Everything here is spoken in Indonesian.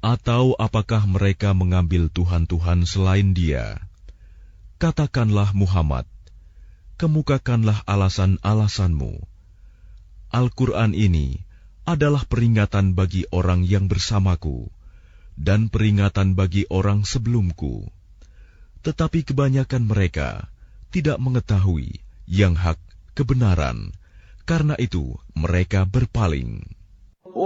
Atau apakah mereka mengambil tuhan-tuhan selain Dia? Katakanlah Muhammad, kemukakanlah alasan-alasanmu. Al-Quran ini adalah peringatan bagi orang yang bersamaku, dan peringatan bagi orang sebelumku. Tetapi kebanyakan mereka tidak mengetahui yang hak kebenaran, karena itu mereka berpaling.